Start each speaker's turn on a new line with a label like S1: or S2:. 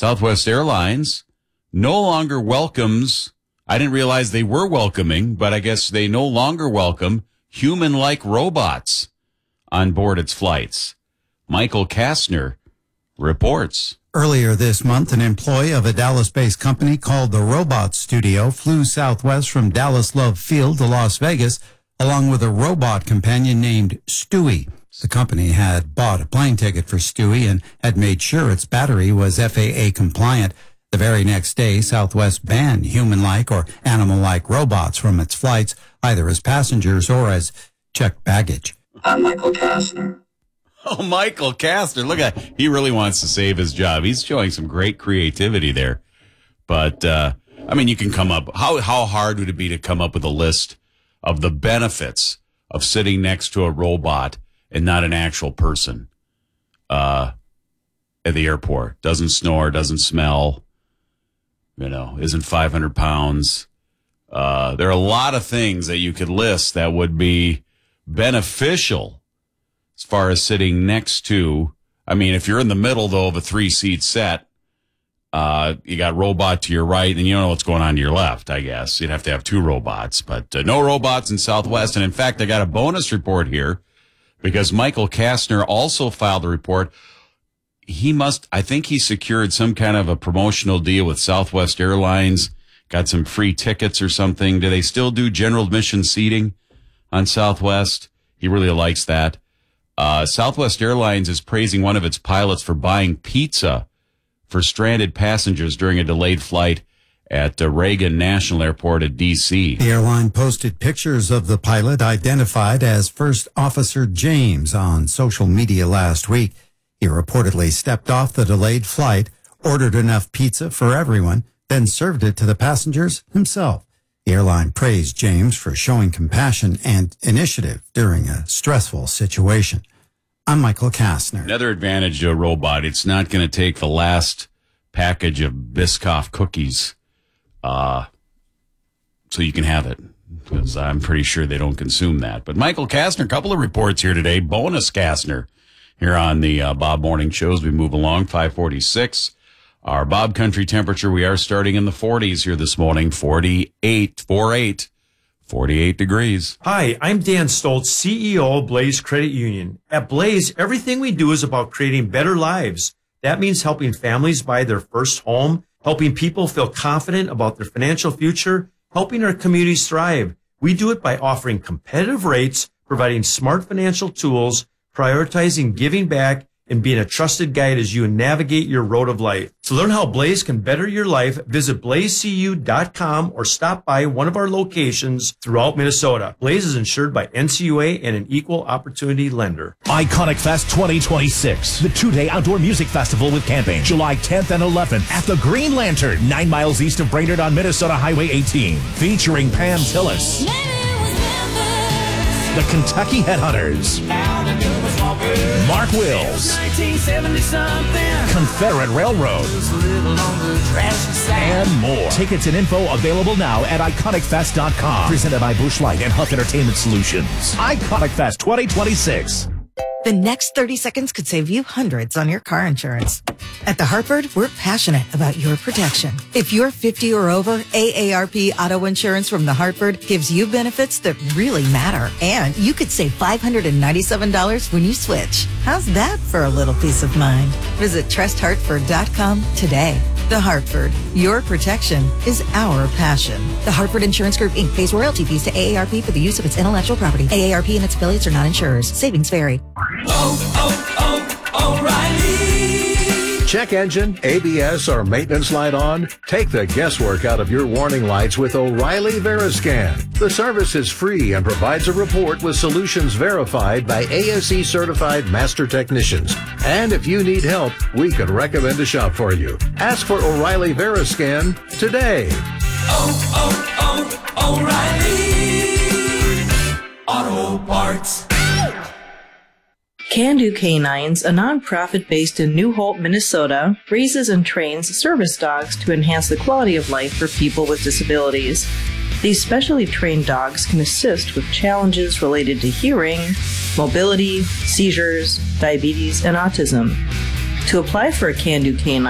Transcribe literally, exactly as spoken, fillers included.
S1: Southwest Airlines no longer welcomes, I didn't realize they were welcoming, but I guess they no longer welcome human-like robots on board its flights. Michael Kastner reports.
S2: Earlier this month, an employee of a Dallas-based company called the Robot Studio flew Southwest from Dallas Love Field to Las Vegas, along with a robot companion named Stewie. The company had bought a plane ticket for Stewie and had made sure its battery was F A A compliant. The very next day, Southwest banned human-like or animal-like robots from its flights, either as passengers or as checked baggage.
S3: I'm Michael Kastner.
S1: Oh, Michael Kastner. Look at, he really wants to save his job. He's showing some great creativity there. But, uh, I mean, you can come up, how, how hard would it be to come up with a list of the benefits of sitting next to a robot and not an actual person, uh, at the airport? Doesn't snore, doesn't smell, you know, isn't five hundred pounds. Uh, there are a lot of things that you could list that would be beneficial as far as sitting next to. I mean, if you're in the middle, though, of a three-seat set, uh, you got robot to your right, and you don't know what's going on to your left, I guess. You'd have to have two robots, but uh, no robots in Southwest. And, in fact, I got a bonus report here because Michael Kastner also filed a report. He must, I think he secured some kind of a promotional deal with Southwest Airlines, got some free tickets or something. Do they still do general admission seating on Southwest? He really likes that. Uh, Southwest Airlines is praising one of its pilots for buying pizza for stranded passengers during a delayed flight at uh, Reagan National Airport at D C.
S2: The airline posted pictures of the pilot identified as First Officer James on social media last week. He reportedly stepped off the delayed flight, ordered enough pizza for everyone, then served it to the passengers himself. The airline praised James for showing compassion and initiative during a stressful situation. I'm Michael Kastner.
S1: Another advantage to a robot, it's not going to take the last package of Biscoff cookies uh, so you can have it, because I'm pretty sure they don't consume that. But Michael Kastner, a couple of reports here today. Bonus Kastner here on the uh, Bob Morning Show as we move along, five forty-six. Our Bob Country temperature, we are starting in the forties here this morning, forty-eight, forty-eight, forty-eight degrees.
S4: Hi, I'm Dan Stoltz, C E O of Blaze Credit Union. At Blaze, everything we do is about creating better lives. That means helping families buy their first home, helping people feel confident about their financial future, helping our communities thrive. We do it by offering competitive rates, providing smart financial tools, prioritizing giving back, and being a trusted guide as you navigate your road of life. To learn how Blaze can better your life, visit blaze c u dot com or stop by one of our locations throughout Minnesota. Blaze is insured by N C U A and an equal opportunity lender.
S5: Iconic Fest twenty twenty-six, the two-day outdoor music festival with camping, July tenth and eleventh at the Green Lantern, nine miles east of Brainerd on Minnesota Highway eighteen, featuring Pam Tillis, the Kentucky Headhunters, Mark Wills, Confederate Railroad, and more. Tickets and info available now at iconic fest dot com. Presented by Busch Light and Huff Entertainment Solutions. Iconic Fest twenty twenty-six.
S6: The next thirty seconds could save you hundreds on your car insurance. At The Hartford, we're passionate about your protection. If you're fifty or over, A A R P Auto Insurance from The Hartford gives you benefits that really matter. And you could save five hundred ninety-seven dollars when you switch. How's that for a little peace of mind? Visit trust hartford dot com today. The Hartford, your protection is our passion. The Hartford Insurance Group, Incorporated pays royalty fees to A A R P for the use of its intellectual property. A A R P and its affiliates are not insurers. Savings vary.
S3: Oh, oh, oh, O'Reilly.
S7: Check engine, A B S, or maintenance light on? Take the guesswork out of your warning lights with O'Reilly Veriscan. The service is free and provides a report with solutions verified by A S E certified master technicians. And if you need help, we can recommend a shop for you. Ask for O'Reilly Veriscan today.
S3: Oh, oh, oh, O'Reilly Auto Parts.
S8: Can Do Canines, a nonprofit based in New Hope, Minnesota, raises and trains service dogs to enhance the quality of life for people with disabilities. These specially trained dogs can assist with challenges related to hearing, mobility, seizures, diabetes, and autism. To apply for a Can Do Canine